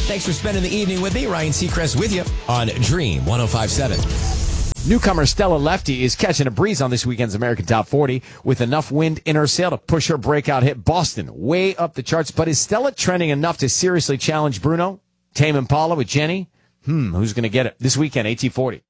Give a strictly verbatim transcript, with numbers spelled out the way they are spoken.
Thanks for spending the evening with me. Ryan Seacrest with you on Dream one oh five point seven. Newcomer Stella Lefty is catching a breeze on this weekend's American Top forty with enough wind in her sail to push her breakout hit Boston way up the charts. But is Stella trending enough to seriously challenge Bruno? Tame Impala with Jenny? Hmm, who's going to get it this weekend, eighteen forty?